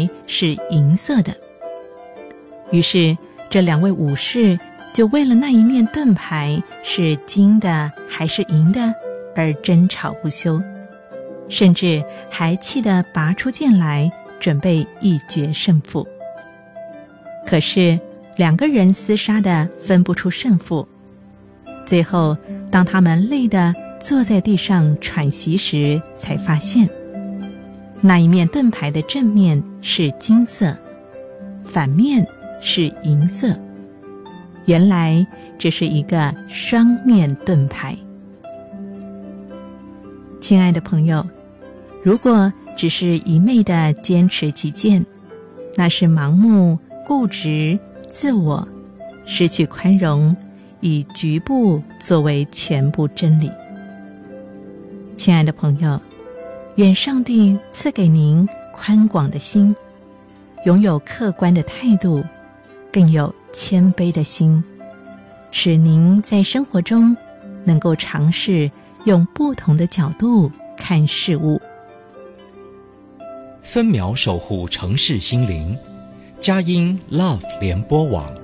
牌是银色的。于是这2位武士就为了那一面盾牌是金的还是银的而争吵不休，甚至还气得拔出剑来，准备一决胜负。可是2个人厮杀的分不出胜负，最后当他们累得坐在地上喘息时，才发现那一面盾牌的正面是金色，反面是银色。原来这是一个双面盾牌。亲爱的朋友，如果只是一昧的坚持己见，那是盲目、固执、自我，失去宽容，以局部作为全部真理。亲爱的朋友，愿上帝赐给您宽广的心，拥有客观的态度，更有谦卑的心，使您在生活中能够尝试用不同的角度看事物。 分秒守护城市心灵，佳音 Love 联播网